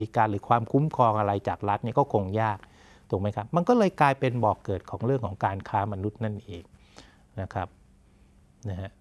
การหรือความคุ้มครองอะไรจากรัฐนี่ก็คงยากถูกไหมครับมันก็เลยกลายเป็นบ่อกเกิดของเรื่องของการค้ามนุษย์นั่นเองนะครับนะฮะ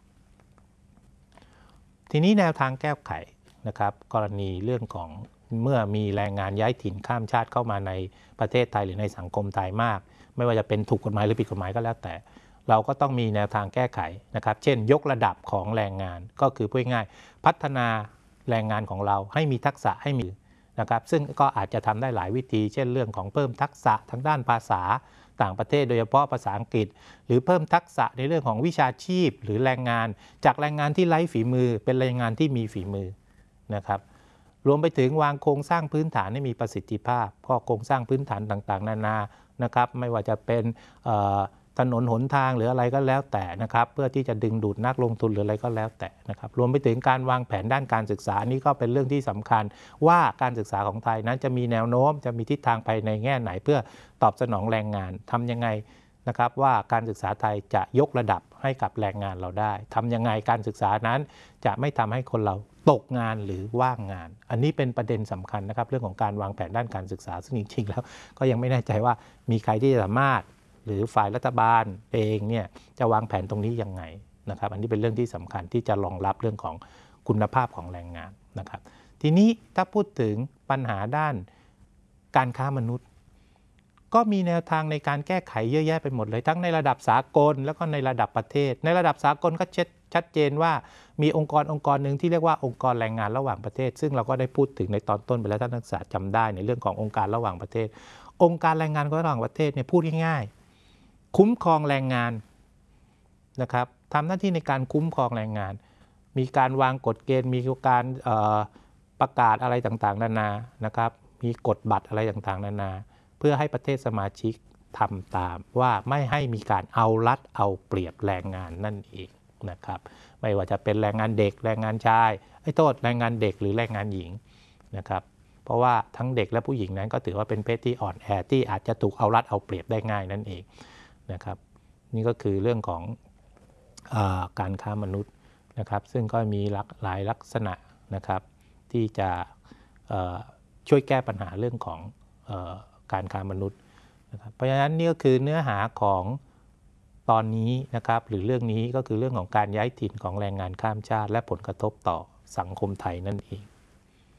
ทีนี้แนวทางแก้ไขนะครับกรณีเรื่องของเมื่อมีแรงงานย้ายถิ่นข้ามชาติเข้ามาในประเทศไทยหรือในสังคมไทยมากไม่ว่าจะเป็นถูกกฎหมายหรือผิดกฎหมายก็แล้วแต่เราก็ต้องมีแนวทางแก้ไขนะครับเช่นยกระดับของแรงงานก็คือพูดง่ายพัฒนาแรงงานของเราให้มีทักษะให้มีนะครับซึ่งก็อาจจะทำได้หลายวิธีเช่นเรื่องของเพิ่มทักษะทางด้านภาษาต่างประเทศโดยเฉพาะภาษาอังกฤษหรือเพิ่มทักษะในเรื่องของวิชาชีพหรือแรงงานจากแรงงานที่ไร้ฝีมือเป็นแรงงานที่มีฝีมือนะครับรวมไปถึงวางโครงสร้างพื้นฐานให้มีประสิทธิภาพก็โครงสร้างพื้นฐานต่างๆนานานะครับไม่ว่าจะเป็นถนนหนทางหรืออะไรก็แล้วแต่นะครับเพื่อที่จะดึงดูดนักลงทุนหรืออะไรก็แล้วแต่นะครับรวมไปถึงการวางแผนด้านการศึกษานี่ก็เป็นเรื่องที่สำคัญว่าการศึกษาของไทยนั้นจะมีแนวโน้มจะมีทิศทางไปในแง่ไหนเพื่อตอบสนองแรงงานทำยังไงนะครับว่าการศึกษาไทยจะยกระดับให้กับแรงงานเราได้ทำยังไงการศึกษานั้นจะไม่ทำให้คนเราตกงานหรือว่างงานอันนี้เป็นประเด็นสำคัญนะครับเรื่องของการวางแผนด้านการศึกษาซึ่งจริงๆแล้วก็ยังไม่แน่ใจว่ามีใครที่จะสามารถหรือฝ่ายรัฐบาลเองเนี่ยจะวางแผนตรงนี้ยังไงนะครับอันนี้เป็นเรื่องที่สำคัญที่จะรองรับเรื่องของคุณภาพของแรงงานนะครับทีนี้ถ้าพูดถึงปัญหาด้านการค้ามนุษย์ก็มีแนวทางในการแก้ไขเยอะแยะไปหมดเลยทั้งในระดับสากลแล้วก็ในระดับประเทศในระดับสากลก็ชัดเจนว่ามีองค์กรหนึ่งที่เรียกว่าองค์กรแรงงานระหว่างประเทศซึ่งเราก็ได้พูดถึงในตอนต้นไปแล้วท่านนักศึกษาจำได้ในเรื่องขององค์การระหว่างประเทศองค์การแรงงานระหว่างประเทศเนี่ยพูดง่ายๆคุ้มครองแรงงานนะครับทำหน้าที่ในการคุ้มครองแรงงานมีการวางกฎเกณฑ์มีการประกาศอะไรต่างๆนานานะครับมีกฎบัตรอะไรต่างๆนานาเพื่อให้ประเทศสมาชิกทำตามว่าไม่ให้มีการเอารัดเอาเปรียบแรงงานนั่นเองนะครับไม่ว่าจะเป็นแรงงานเด็กแรงงานชายแรงงานเด็กหรือแรงงานหญิงนะครับเพราะว่าทั้งเด็กและผู้หญิงนั้นก็ถือว่าเป็นเพศที่อ่อนแอที่อาจจะถูกเอารัดเอาเปรียบได้ง่ายนั่นเองนะครับนี่ก็คือเรื่องของการค้ามนุษย์นะครับซึ่งก็มีหลายลักษณะนะครับที่จะช่วยแก้ปัญหาเรื่องของการค้ามนุษย์นะครับเพราะฉะนั้นนี่ก็คือเนื้อหาของตอนนี้นะครับหรือเรื่องนี้ก็คือเรื่องของการย้ายถิ่นของแรงงานข้ามชาติและผลกระทบต่อสังคมไทยนั่นเอง